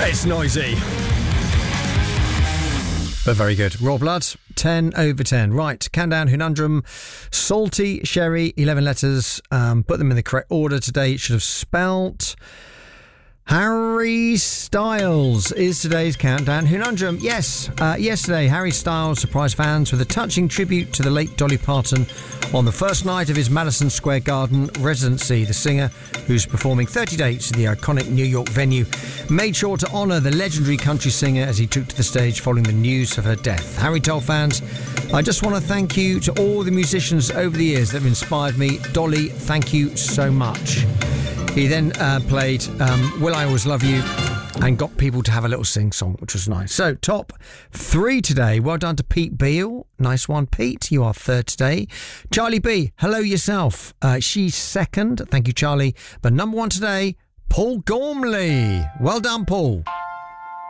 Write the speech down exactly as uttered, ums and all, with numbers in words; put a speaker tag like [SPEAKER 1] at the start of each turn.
[SPEAKER 1] It's noisy, but very good. Raw Blood, ten over ten. Right, Countdown Conundrum. Salty Sherry, eleven letters. Um, put them in the correct order today. It should have spelt... Harry Styles is today's Countdown Conundrum. Yes, uh, yesterday Harry Styles surprised fans with a touching tribute to the late Dolly Parton on the first night of his Madison Square Garden residency. The singer, who's performing thirty dates in the iconic New York venue, made sure to honour the legendary country singer as he took to the stage following the news of her death. Harry told fans, "I just want to thank you to all the musicians over the years that have inspired me. Dolly, thank you so much." He then uh, played um, Will I Always Love You and got people to have a little sing-song, which was nice. So, top three today. Well done to Pete Beale. Nice one, Pete. You are third today. Charlie B, hello yourself. Uh, she's second. Thank you, Charlie. But number one today, Paul Gormley. Well done, Paul.